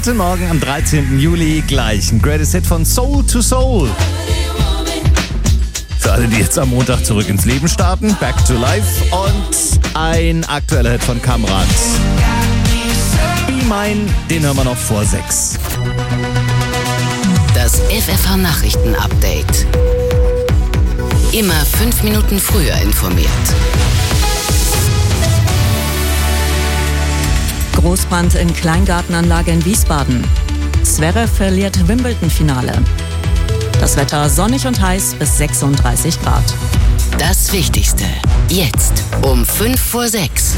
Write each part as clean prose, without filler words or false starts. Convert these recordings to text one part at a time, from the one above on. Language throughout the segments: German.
Guten Morgen am 13. Juli. Gleich ein Greatest Hit von Soul II Soul. Für alle, die jetzt am Montag zurück ins Leben starten, Back to Life. Und ein aktueller Hit von Kamrat. Be Mine, den hören wir noch vor 6. Das FFH Nachrichten-Update. Immer 5 Minuten früher informiert. Großbrand in Kleingartenanlage in Wiesbaden. Zverev verliert Wimbledon-Finale. Das Wetter sonnig und heiß bis 36 Grad. Das Wichtigste jetzt um 5 vor 6.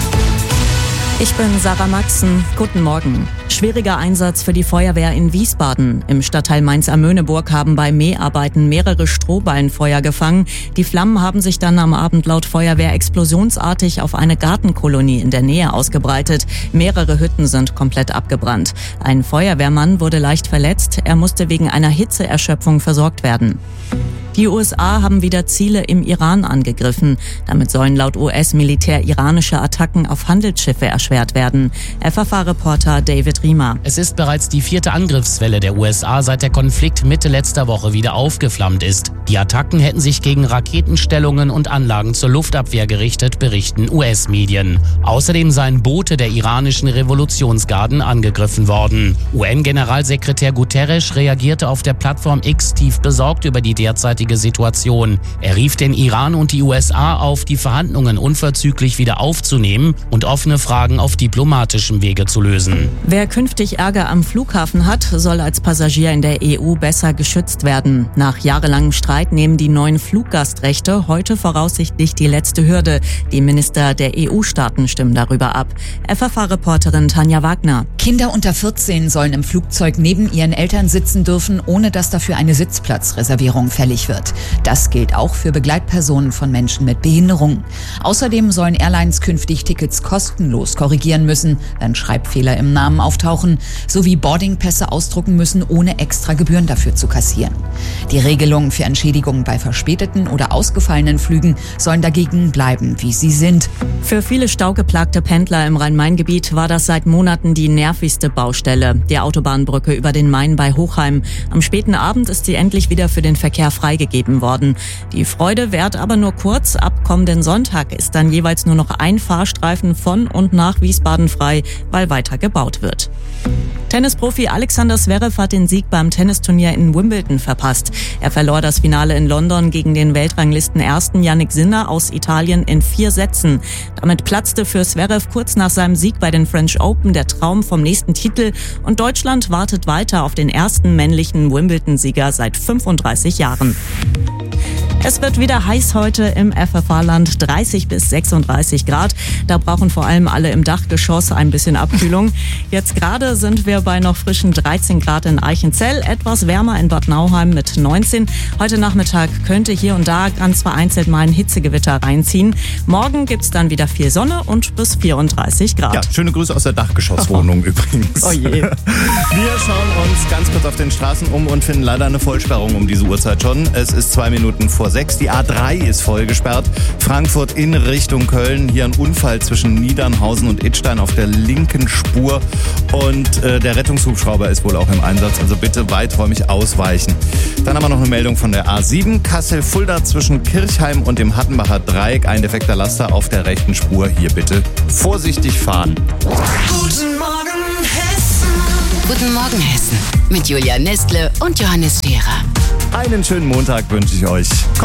Ich bin Sarah Maxen. Guten Morgen. Schwieriger Einsatz für die Feuerwehr in Wiesbaden. Im Stadtteil Mainz-Amöneburg haben bei Mäharbeiten mehrere Strohballen Feuer gefangen. Die Flammen haben sich dann am Abend laut Feuerwehr explosionsartig auf eine Gartenkolonie in der Nähe ausgebreitet. Mehrere Hütten sind komplett abgebrannt. Ein Feuerwehrmann wurde leicht verletzt. Er musste wegen einer Hitzeerschöpfung versorgt werden. Die USA haben wieder Ziele im Iran angegriffen. Damit sollen laut US-Militär iranische Attacken auf Handelsschiffe erschwert werden. FFH-Reporter David Riemer. Es ist bereits die 4. Angriffswelle der USA, seit der Konflikt Mitte letzter Woche wieder aufgeflammt ist. Die Attacken hätten sich gegen Raketenstellungen und Anlagen zur Luftabwehr gerichtet, berichten US-Medien. Außerdem seien Boote der iranischen Revolutionsgarden angegriffen worden. UN-Generalsekretär Guterres reagierte auf der Plattform X tief besorgt über die derzeitige Situation. Er rief den Iran und die USA auf, die Verhandlungen unverzüglich wieder aufzunehmen und offene Fragen auf diplomatischem Wege zu lösen. Wer künftig Ärger am Flughafen hat, soll als Passagier in der EU besser geschützt werden. Nach jahrelangem Streit nehmen die neuen Fluggastrechte heute voraussichtlich die letzte Hürde. Die Minister der EU-Staaten stimmen darüber ab. FFH-Reporterin Tanja Wagner. Kinder unter 14 sollen im Flugzeug neben ihren Eltern sitzen dürfen, ohne dass dafür eine Sitzplatzreservierung fällig wird. Das gilt auch für Begleitpersonen von Menschen mit Behinderung. Außerdem sollen Airlines künftig Tickets kostenlos korrigieren müssen, wenn Schreibfehler im Namen auftauchen, sowie Boardingpässe ausdrucken müssen, ohne extra Gebühren dafür zu kassieren. Die Regelungen für Entschädigungen bei verspäteten oder ausgefallenen Flügen sollen dagegen bleiben, wie sie sind. Für viele staugeplagte Pendler im Rhein-Main-Gebiet war das seit Monaten die nervigste Baustelle, die Autobahnbrücke über den Main bei Hochheim. Am späten Abend ist sie endlich wieder für den Verkehr freigegeben worden. Die Freude währt aber nur kurz. Ab kommenden Sonntag ist dann jeweils nur noch ein Fahrstreifen von und nach Wiesbaden frei, weil weiter gebaut wird. Tennisprofi Alexander Zverev hat den Sieg beim Tennisturnier in Wimbledon verpasst. Er verlor das Finale in London gegen den Weltranglisten-Ersten Jannik Sinner aus Italien in 4 Sätzen. Damit platzte für Zverev kurz nach seinem Sieg bei den French Open der Traum vom nächsten Titel und Deutschland wartet weiter auf den ersten männlichen Wimbledon-Sieger seit 35 Jahren. Es wird wieder heiß heute im FFH-Land, 30 bis 36 Grad. Da brauchen vor allem alle im Dachgeschoss ein bisschen Abkühlung. Jetzt gerade sind wir bei noch frischen 13 Grad in Eichenzell, etwas wärmer in Bad Nauheim mit 19. Heute Nachmittag könnte hier und da ganz vereinzelt mal ein Hitzegewitter reinziehen. Morgen gibt's dann wieder viel Sonne und bis 34 Grad. Ja, schöne Grüße aus der Dachgeschosswohnung übrigens. Oh je. Wir schauen uns ganz kurz auf den Straßen um und finden leider eine Vollsperrung um diese Uhrzeit schon. Es ist 2 Minuten vor 6. Die A3 ist voll gesperrt. Frankfurt in Richtung Köln. Hier ein Unfall zwischen Niedernhausen und Idstein auf der linken Spur. Und der Rettungshubschrauber ist wohl auch im Einsatz. Also bitte weiträumig ausweichen. Dann haben wir noch eine Meldung von der A7. Kassel-Fulda zwischen Kirchheim und dem Hattenbacher Dreieck. Ein defekter Laster auf der rechten Spur. Hier bitte vorsichtig fahren. Guten Morgen Hessen. Guten Morgen Hessen. Mit Julia Nestle und Johannes Scherer. Einen schönen Montag wünsche ich euch.